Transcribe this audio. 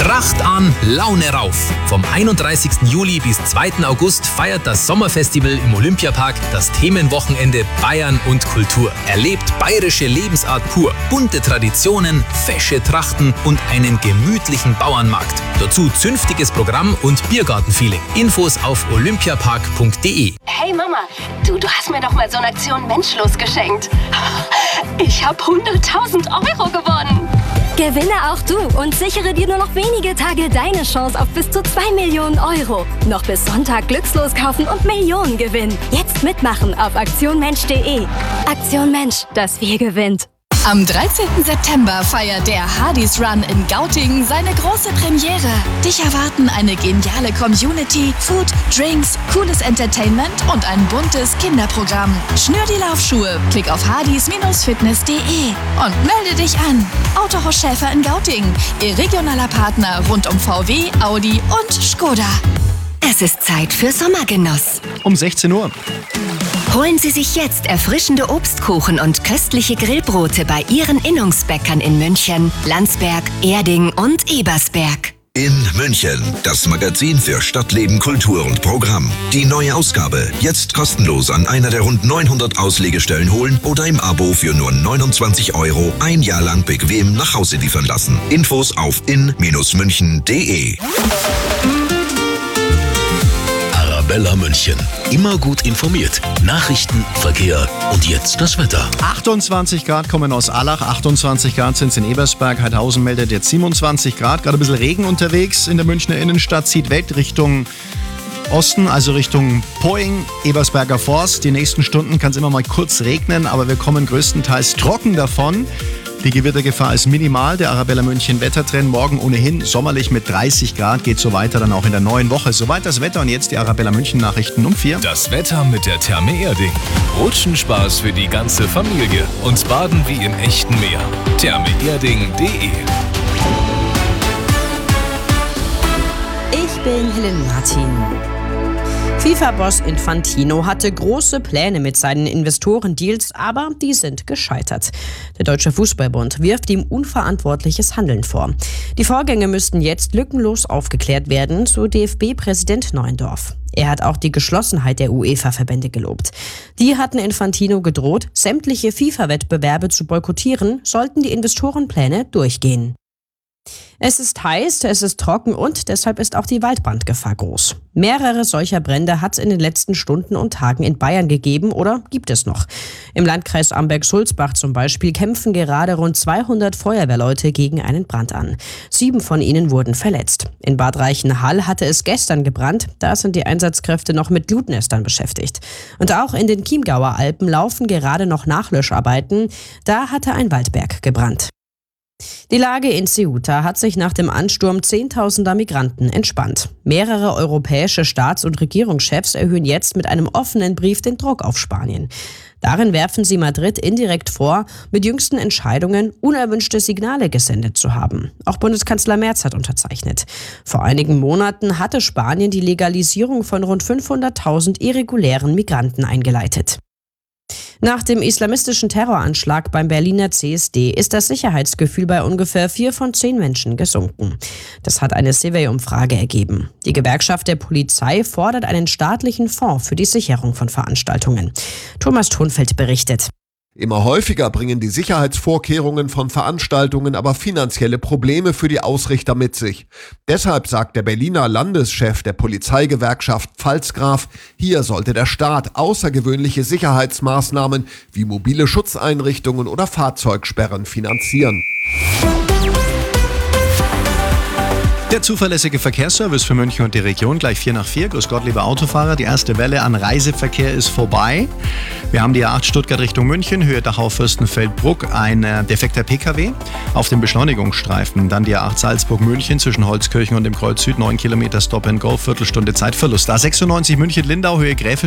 Pracht an, Laune rauf. Vom 31. Juli bis 2. August feiert das Sommerfestival im Olympiapark das Themenwochenende Bayern und Kultur. Erlebt bayerische Lebensart pur, bunte Traditionen, fesche Trachten und einen gemütlichen Bauernmarkt. Dazu zünftiges Programm und Biergartenfeeling. Infos auf olympiapark.de. Hey Mama, du hast mir doch mal so eine Aktion Menschlos geschenkt. Ich habe 100.000 Euro gewonnen. Gewinne auch du und sichere dir nur noch wenige Tage deine Chance auf bis zu 2 Millionen Euro. Noch bis Sonntag glückslos kaufen und Millionen gewinnen. Jetzt mitmachen auf aktionmensch.de. Aktion Mensch, das Wir gewinnt. Am 13. September feiert der Hardys Run in Gauting seine große Premiere. Dich erwarten eine geniale Community, Food, Drinks, cooles Entertainment und ein buntes Kinderprogramm. Schnür die Laufschuhe, klick auf hardys-fitness.de und melde dich an. Autohaus Schäfer in Gauting, Ihr regionaler Partner rund um VW, Audi und Skoda. Es ist Zeit für Sommergenuss. Um 16 Uhr. Holen Sie sich jetzt erfrischende Obstkuchen und köstliche Grillbrote bei Ihren Innungsbäckern in München, Landsberg, Erding und Ebersberg. In München, das Magazin für Stadtleben, Kultur und Programm. Die neue Ausgabe, jetzt kostenlos an einer der rund 900 Auslegestellen holen oder im Abo für nur 29 € ein Jahr lang bequem nach Hause liefern lassen. Infos auf in-münchen.de. Arabella München. Immer gut informiert. Nachrichten, Verkehr und jetzt das Wetter. 28 Grad kommen aus Allach, 28 Grad sind es in Ebersberg. Heidhausen meldet jetzt 27 Grad. Gerade ein bisschen Regen unterwegs in der Münchner Innenstadt. Zieht weg Richtung Osten, also Richtung Poing, Ebersberger Forst. Die nächsten Stunden kann es immer mal kurz regnen, aber wir kommen größtenteils trocken davon. Die Gewittergefahr ist minimal. Der Arabella München Wettertrend morgen ohnehin sommerlich mit 30 Grad. Geht so weiter dann auch in der neuen Woche. Soweit das Wetter und jetzt die Arabella München Nachrichten um 4. Das Wetter mit der Therme Erding. Rutschenspaß für die ganze Familie und Baden wie im echten Meer. thermeerding.de. Ich bin Helen Martin. FIFA-Boss Infantino hatte große Pläne mit seinen Investorendeals, aber die sind gescheitert. Der Deutsche Fußballbund wirft ihm unverantwortliches Handeln vor. Die Vorgänge müssten jetzt lückenlos aufgeklärt werden, so DFB-Präsident Neuendorf. Er hat auch die Geschlossenheit der UEFA-Verbände gelobt. Die hatten Infantino gedroht, sämtliche FIFA-Wettbewerbe zu boykottieren, sollten die Investorenpläne durchgehen. Es ist heiß, es ist trocken und deshalb ist auch die Waldbrandgefahr groß. Mehrere solcher Brände hat es in den letzten Stunden und Tagen in Bayern gegeben oder gibt es noch. Im Landkreis Amberg-Sulzbach zum Beispiel kämpfen gerade rund 200 Feuerwehrleute gegen einen Brand an. 7 von ihnen wurden verletzt. In Bad Reichenhall hatte es gestern gebrannt, da sind die Einsatzkräfte noch mit Glutnestern beschäftigt. Und auch in den Chiemgauer Alpen laufen gerade noch Nachlöscharbeiten, da hatte ein Waldberg gebrannt. Die Lage in Ceuta hat sich nach dem Ansturm zehntausender Migranten entspannt. Mehrere europäische Staats- und Regierungschefs erhöhen jetzt mit einem offenen Brief den Druck auf Spanien. Darin werfen sie Madrid indirekt vor, mit jüngsten Entscheidungen unerwünschte Signale gesendet zu haben. Auch Bundeskanzler Merz hat unterzeichnet. Vor einigen Monaten hatte Spanien die Legalisierung von rund 500.000 irregulären Migranten eingeleitet. Nach dem islamistischen Terroranschlag beim Berliner CSD ist das Sicherheitsgefühl bei ungefähr 4 von 10 Menschen gesunken. Das hat eine Survey-Umfrage ergeben. Die Gewerkschaft der Polizei fordert einen staatlichen Fonds für die Sicherung von Veranstaltungen. Thomas Thunfeld berichtet. Immer häufiger bringen die Sicherheitsvorkehrungen von Veranstaltungen aber finanzielle Probleme für die Ausrichter mit sich. Deshalb sagt der Berliner Landeschef der Polizeigewerkschaft Pfalzgraf, hier sollte der Staat außergewöhnliche Sicherheitsmaßnahmen wie mobile Schutzeinrichtungen oder Fahrzeugsperren finanzieren. Der zuverlässige Verkehrsservice für München und die Region, gleich 4 nach 4. Grüß Gott, liebe Autofahrer. Die erste Welle an Reiseverkehr ist vorbei. Wir haben die A8 Stuttgart Richtung München, Höhe Dachau-Fürstenfeldbruck, ein defekter PKW auf dem Beschleunigungsstreifen. Dann die A8 Salzburg-München zwischen Holzkirchen und dem Kreuz Süd, 9 Kilometer Stop and Go, Viertelstunde Zeitverlust. A96 München-Lindau, Höhe Gräfel.